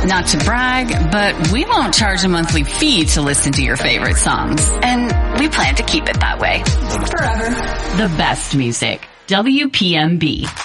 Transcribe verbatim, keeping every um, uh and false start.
Not to brag, but we won't charge a monthly fee to listen to your favorite songs. And we plan to keep it that way. Forever. The best music. W P M B.